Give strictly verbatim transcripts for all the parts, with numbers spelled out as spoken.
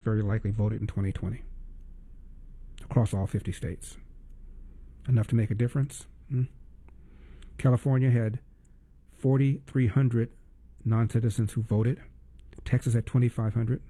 very likely voted in twenty twenty across all fifty states. Enough to make a difference? Hmm? California had forty-three hundred non-citizens who voted. Texas had twenty-five hundred.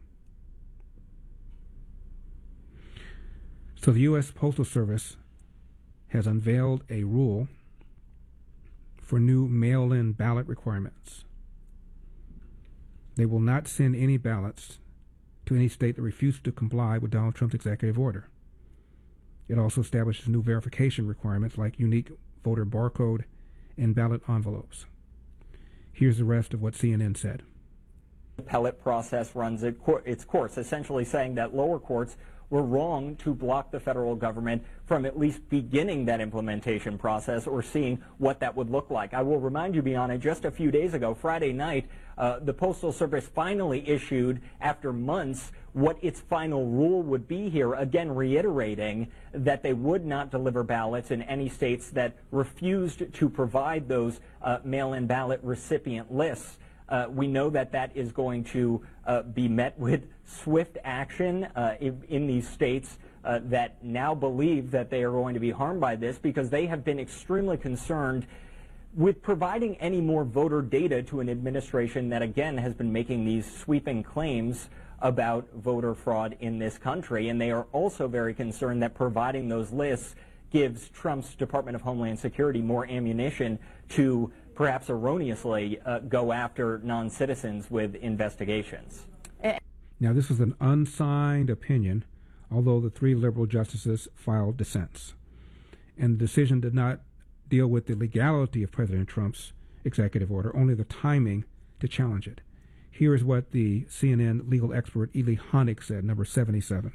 So the U S Postal Service has unveiled a rule for new mail-in ballot requirements. They will not send any ballots to any state that refuses to comply with Donald Trump's executive order. It also establishes new verification requirements like unique voter barcode and ballot envelopes. Here's the rest of what C N N said. The appellate process runs its course, essentially saying that lower courts were wrong to block the federal government from at least beginning that implementation process or seeing what that would look like. I will remind you, Bianna, just a few days ago, Friday night, uh, the Postal Service finally issued, after months, what its final rule would be here, again reiterating that they would not deliver ballots in any states that refused to provide those uh, mail-in ballot recipient lists. Uh, we know that that is going to uh, be met with swift action uh, in, in these states uh, that now believe that they are going to be harmed by this, because they have been extremely concerned with providing any more voter data to an administration that, again, has been making these sweeping claims about voter fraud in this country. And they are also very concerned that providing those lists gives Trump's Department of Homeland Security more ammunition to perhaps erroneously uh, go after non-citizens with investigations. Now, this was an unsigned opinion, although the three liberal justices filed dissents. And the decision did not deal with the legality of President Trump's executive order, only the timing to challenge it. Here is what the C N N legal expert Ely Honig said, number seventy-seven.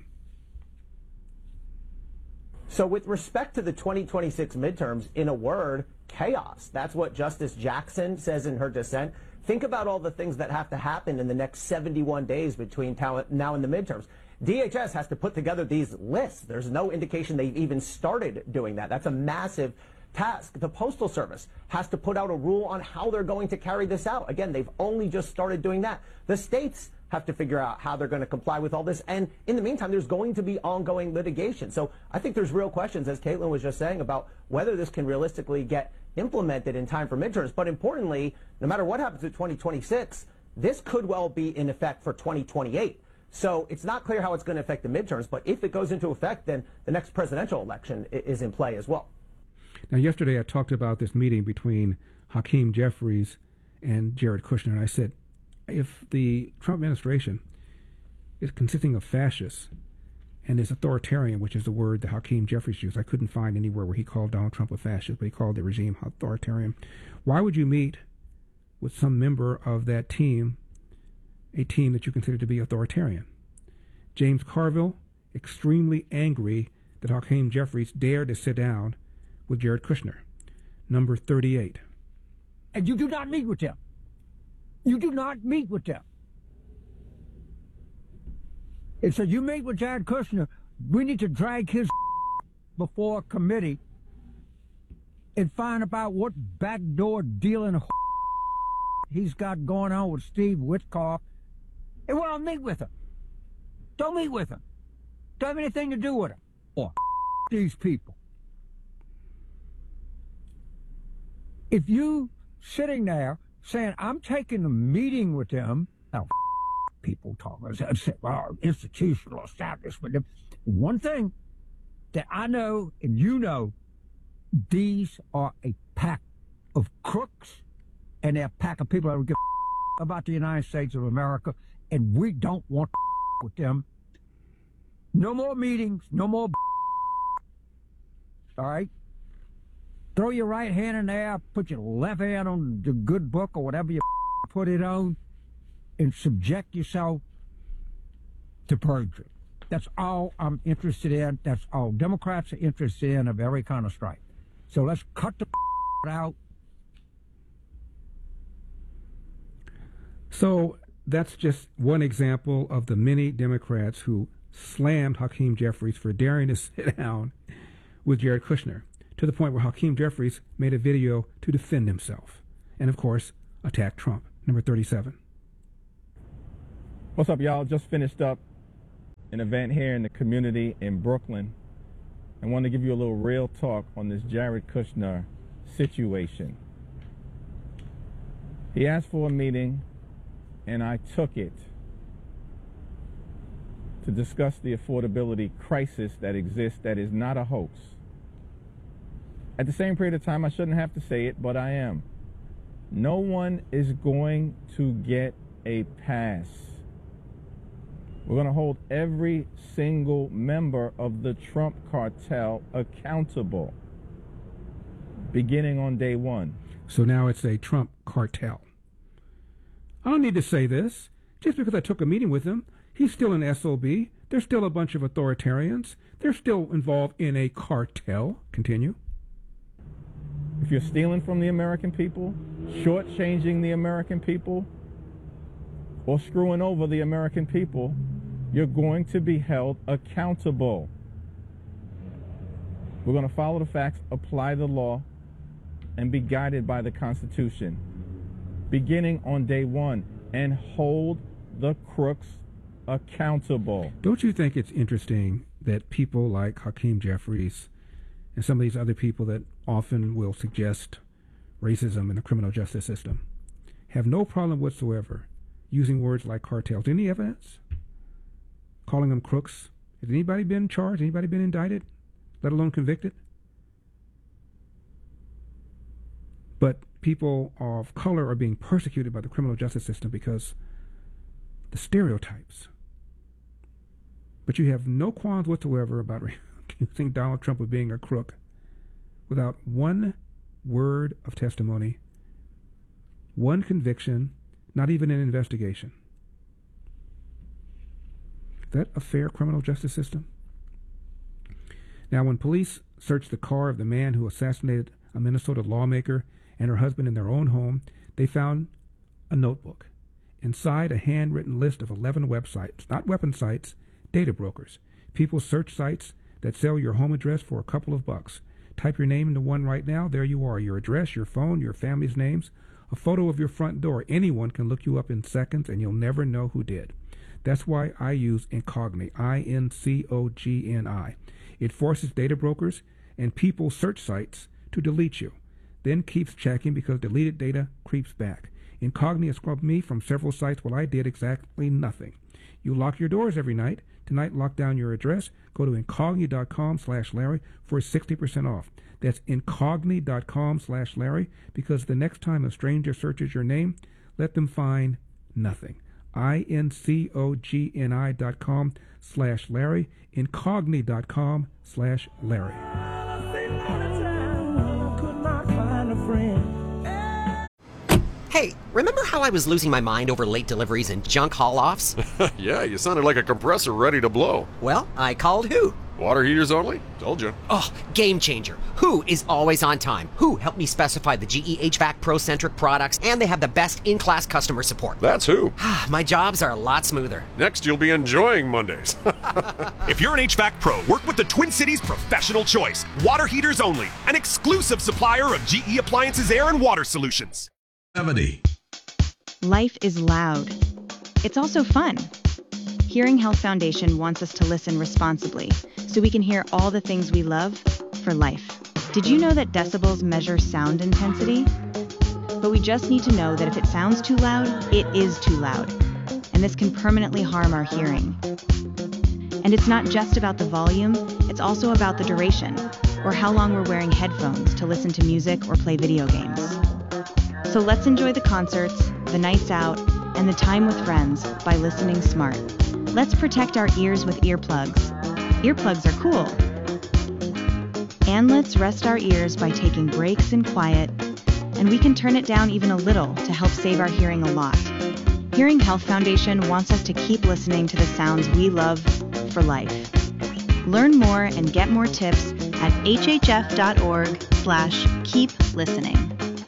So with respect to the twenty twenty-six midterms, in a word, chaos. That's what Justice Jackson says in her dissent. Think about all the things that have to happen in the next seventy-one days between now and the midterms. D H S has to put together these lists. There's no indication they've even started doing that. That's a massive task. The Postal Service has to put out a rule on how they're going to carry this out. Again, they've only just started doing that. The states have to figure out how they're going to comply with all this. And in the meantime, there's going to be ongoing litigation. So I think there's real questions, as Caitlin was just saying, about whether this can realistically get implemented in time for midterms. But importantly, no matter what happens in twenty twenty-six, this could well be in effect for twenty twenty-eight. So it's not clear how it's going to affect the midterms. But if it goes into effect, then the next presidential election is in play as well. Now, yesterday I talked about this meeting between Hakeem Jeffries and Jared Kushner, and I said, if the Trump administration is consisting of fascists and is authoritarian, which is the word that Hakeem Jeffries used, I couldn't find anywhere where he called Donald Trump a fascist, but he called the regime authoritarian. Why would you meet with some member of that team, a team that you consider to be authoritarian? James Carville, extremely angry that Hakeem Jeffries dared to sit down with Jared Kushner, number thirty-eight. And you do not meet with them. You do not meet with them. It said you meet with Jared Kushner, we need to drag his before a committee and find about what backdoor dealing he's got going on with Steve Witkoff. And well, meet with him. Don't meet with him. Don't have anything to do with him. Or these people. If you sitting there saying, I'm taking a meeting with them, now people talk about well, institutional establishment. One thing that I know and you know, these are a pack of crooks, and they're a pack of people that don't give a about the United States of America, and we don't want with them. No more meetings, no more all right? Throw your right hand in there, put your left hand on the good book or whatever you put it on, and subject yourself to perjury. That's all I'm interested in. That's all Democrats are interested in of every kind of strife. So let's cut the out. So that's just one example of the many Democrats who slammed Hakeem Jeffries for daring to sit down with Jared Kushner, to the point where Hakeem Jeffries made a video to defend himself and, of course, attack Trump. Number thirty-seven. What's up, y'all? Just finished up an event here in the community in Brooklyn. I want to give you a little real talk on this Jared Kushner situation. He asked for a meeting, and I took it to discuss the affordability crisis that exists that is not a hoax. At the same period of time, I shouldn't have to say it, but I am. No one is going to get a pass. We're going to hold every single member of the Trump cartel accountable, beginning on day one. So now it's a Trump cartel. I don't need to say this. Just because I took a meeting with him, he's still an S O B. There's still a bunch of authoritarians. They're still involved in a cartel. Continue. If you're stealing from the American people, shortchanging the American people, or screwing over the American people, you're going to be held accountable. We're going to follow the facts, apply the law, and be guided by the Constitution, beginning on day one, and hold the crooks accountable. Don't you think it's interesting that people like Hakeem Jeffries and some of these other people that often will suggest racism in the criminal justice system have no problem whatsoever using words like cartels? Any evidence? Calling them crooks? Has anybody been charged? Anybody been indicted? Let alone convicted? But people of color are being persecuted by the criminal justice system because the stereotypes. But you have no qualms whatsoever about accusing Donald Trump of being a crook without one word of testimony, one conviction, not even an investigation. Is that a fair criminal justice system? Now, when police searched the car of the man who assassinated a Minnesota lawmaker and her husband in their own home, they found a notebook. Inside, a handwritten list of eleven websites, not weapon sites, data brokers. People search sites that sell your home address for a couple of bucks. Type your name into one right now. There you are. Your address, your phone, your family's names, a photo of your front door. Anyone can look you up in seconds, and you'll never know who did. That's why I use Incogni, I N C O G N I. It forces data brokers and people search sites to delete you, then keeps checking because deleted data creeps back. Incogni has scrubbed me from several sites while I did exactly nothing. You lock your doors every night. Tonight, lock down your address. Go to incogni.com slash Larry for sixty percent off. That's incogni.com slash Larry, because the next time a stranger searches your name, let them find nothing. I N C O G N I dot com slash Larry, incogni.com slash Larry. Hey, remember how I was losing my mind over late deliveries and junk haul-offs? Yeah, you sounded like a compressor ready to blow. Well, I called Who. Water heaters only? Told you. Oh, game changer. Who is always on time. Who helped me specify the G E H V A C Pro-centric products, and they have the best in-class customer support. That's Who. My jobs are a lot smoother. Next, you'll be enjoying Mondays. If you're an H V A C Pro, work with the Twin Cities Professional Choice. Water heaters only. An exclusive supplier of G E Appliances Air and Water Solutions. seventy. Life is loud. It's also fun. Hearing Health Foundation wants us to listen responsibly so we can hear all the things we love for life. Did you know that decibels measure sound intensity? But we just need to know that if it sounds too loud, it is too loud. And this can permanently harm our hearing. And it's not just about the volume, it's also about the duration, or how long we're wearing headphones to listen to music or play video games. So let's enjoy the concerts, the nights out, and the time with friends by listening smart. Let's protect our ears with earplugs. Earplugs are cool. And let's rest our ears by taking breaks in quiet, and we can turn it down even a little to help save our hearing a lot. Hearing Health Foundation wants us to keep listening to the sounds we love for life. Learn more and get more tips at hhf.org slash keep listening.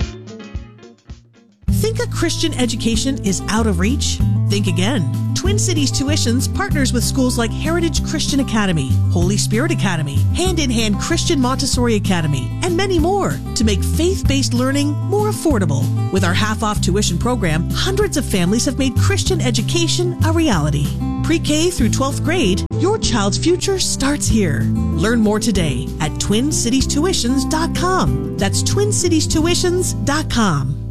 Think a Christian education is out of reach? Think again. Twin Cities Tuitions partners with schools like Heritage Christian Academy, Holy Spirit Academy, Hand in Hand Christian Montessori Academy, and many more to make faith-based learning more affordable. With our half-off tuition program, hundreds of families have made Christian education a reality. Pre-K through twelfth grade, your child's future starts here. Learn more today at twin cities tuitions dot com. That's twin cities tuitions dot com.